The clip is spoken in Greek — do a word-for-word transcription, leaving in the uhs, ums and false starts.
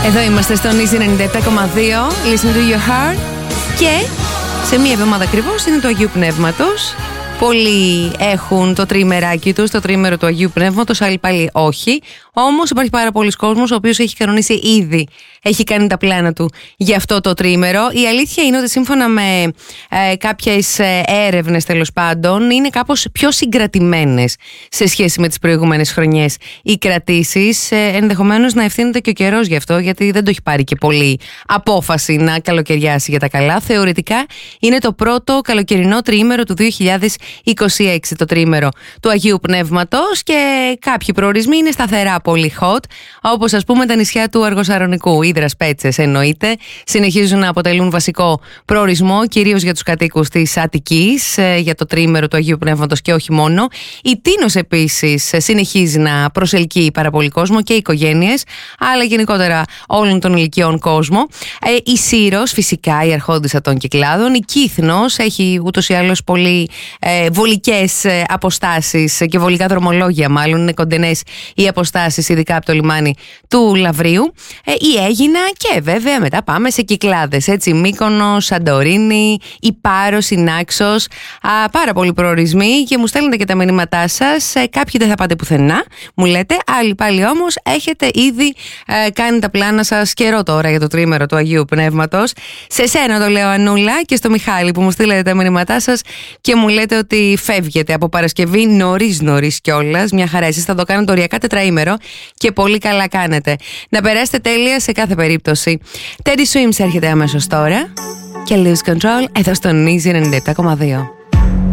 Εδώ είμαστε στον Easy ενενήντα επτά κόμμα δύο. Listen to your heart. Και σε μία εβδομάδα ακριβώς είναι το Αγίου Πνεύματος. Πολλοί έχουν το τρίμεράκι τους, το τρίμερο του Αγίου Πνεύματος, άλλοι πάλι όχι. Όμως υπάρχει πάρα πολλοί κόσμος ο οποίος έχει κανονίσει ήδη, έχει κάνει τα πλάνα του για αυτό το τρίμερο. Η αλήθεια είναι ότι σύμφωνα με ε, κάποιες έρευνες τέλος πάντων, είναι κάπως πιο συγκρατημένες σε σχέση με τις προηγούμενες χρονιές οι κρατήσεις. Ε, ενδεχομένως να ευθύνεται και ο καιρός γι' αυτό, γιατί δεν το έχει πάρει και πολύ απόφαση να καλοκαιριάσει για τα καλά. Θεωρητικά είναι το πρώτο καλοκαιρινό τριήμερο του δύο χιλιάδες είκοσι έξι, το τρίμερο του Αγίου Πνεύματος, και κάποιοι προορισμοί είναι σταθερά πολύ hot, όπως ας πούμε τα νησιά του Αργοσαρονικού, Ύδρας, Πέτσες εννοείται, συνεχίζουν να αποτελούν βασικό προορισμό κυρίως για τους κατοίκους της Αττικής για το τρίμερο του Αγίου Πνεύματος και όχι μόνο. Η Τίνος επίσης συνεχίζει να προσελκύει πάρα πολύ κόσμο και οικογένειες, αλλά γενικότερα όλων των ηλικιών κόσμο. Η Σύρος, φυσικά η αρχόντισσα των Κυκλάδων, η Κύθνος έχει ούτως ή άλλως πολύ ε, βολικές αποστάσεις και βολικά δρομολόγια, μάλλον είναι κοντενές οι αποστάσεις, ειδικά από το λιμάνι του Λαβρίου. Ε, η Αίγινα και βέβαια μετά πάμε σε Κυκλάδες, έτσι, Μύκονος, Σαντορίνη, η Πάρος, η Νάξος, α, πάρα πολλοί προορισμοί, και μου στέλνετε και τα μηνύματά σας. Ε, κάποιοι δεν θα πάτε πουθενά, μου λέτε, άλλοι πάλι όμως έχετε ήδη ε, κάνει τα πλάνα σας καιρό τώρα για το τρίμερο του Αγίου Πνεύματος. Σε σένα το λέω, Ανούλα, και στο Μιχάλη που μου στείλετε τα μηνύματά σας και μου λέτε ότι φεύγετε από Παρασκευή νωρίς νωρίς κιόλας. Μια χαρά, εσείς θα το κάνετε οριακά τετραήμερο και πολύ καλά κάνετε. Να περάσετε τέλεια σε κάθε περίπτωση. Teddy Swims έρχεται αμέσως τώρα και Lose Control εδώ στον Easy ενενήντα επτά κόμμα δύο.